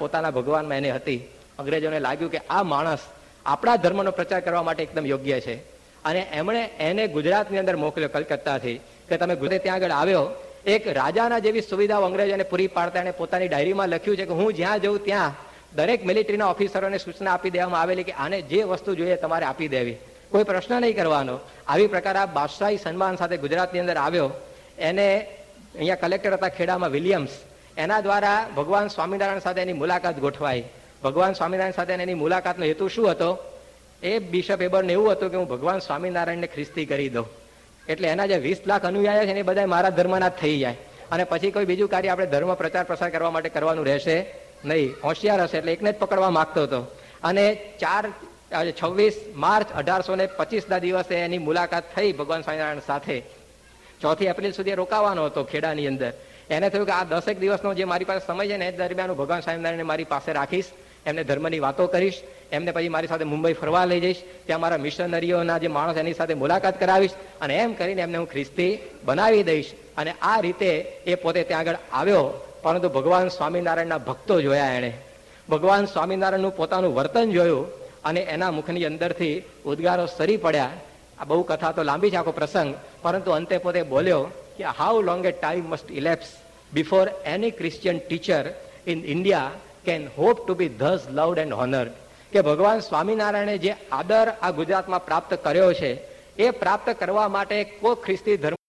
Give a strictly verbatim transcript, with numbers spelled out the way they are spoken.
પોતાના ભગવાનમાં એને હતી. અંગ્રેજોને લાગ્યું કે આ માણસ આપણા ધર્મનો પ્રચાર કરવા માટે એકદમ યોગ્ય છે, અને એમણે એને ગુજરાતની અંદર મોકલ્યો કલકત્તાથી કે તમે ગુજરાત ત્યાં આગળ આવ્યો. એક રાજાના જેવી સુવિધાઓ અંગ્રેજોને પૂરી પાડતા એને પોતાની ડાયરીમાં લખ્યું છે કે હું જ્યાં જઉં ત્યાં દરેક મિલિટરીના ઓફિસરોને સૂચના આપી દેવામાં આવેલી કે આને જે વસ્તુ જોઈએ તમારે આપી દેવી, કોઈ પ્રશ્ન નહીં કરવાનો. આવી પ્રકાર આ બાદશાહી સન્માન સાથે ગુજરાતની અંદર આવ્યો. એને અહીંયા કલેક્ટર હતા ખેડામાં વિલિયમ્સ, એના દ્વારા ભગવાન સ્વામિનારાયણ સાથે એની મુલાકાત ગોઠવાઈ. ભગવાન સ્વામિનારાયણ સાથે એની મુલાકાતનો હેતુ શું હતો? એ બિશપ એબરને એવું હતું કે હું ભગવાન સ્વામિનારાયણને ખ્રિસ્તી કરી દઉં, એટલે એના જે વીસ લાખ અનુયાયી છે ને એ બધા મારા ધર્મના જ થઈ જાય, અને પછી કોઈ બીજું કાર્ય આપણે ધર્મ પ્રચાર પ્રસાર કરવા માટે કરવાનું રહેશે નહીં. હોશિયાર હશે એટલે એકને જ પકડવા માંગતો હતો. અને ચાર છવ્વીસ માર્ચ અઢારસો ને પચીસ ના દિવસે એની મુલાકાત થઈ ભગવાન સ્વામિનારાયણ સાથે. ચોથી એપ્રિલ સુધી રોકાવાનો હતો ખેડાની અંદર. એને થયું કે આ દસેક દિવસનો જે મારી પાસે સમય છે ને એ દરમિયાન હું ભગવાન સ્વામિનારાયણને મારી પાસે રાખીશ, એમને ધર્મની વાતો કરીશ, એમને પછી મારી સાથે મુંબઈ ફરવા લઈ જઈશ, ત્યાં મારા મિશનરીઓના જે માણસ એની સાથે મુલાકાત કરાવીશ, અને એમ કરીને એમને હું ખ્રિસ્તી બનાવી દઈશ. અને આ રીતે એ પોતે ત્યાં આગળ આવ્યો. પરંતુ ભગવાન સ્વામિનારાયણના ભક્તો જોયા એણે, ભગવાન સ્વામિનારાયણનું પોતાનું વર્તન જોયું, અને એના મુખની અંદરથી ઉદ્ગારો સરી પડ્યા. આ બહુ કથા તો લાંબી છે આખો પ્રસંગ, પરંતુ અંતે પોતે બોલ્યો કે how long A time must ઇલેપ્સ before any Christian teacher in India can hope two B this loved and honoured. કે ભગવાન સ્વામિનારાયણે જે આદર આ ગુજરાતમાં પ્રાપ્ત કર્યો છે, એ પ્રાપ્ત કરવા માટે કોઈ ખ્રિસ્તી ધર્મ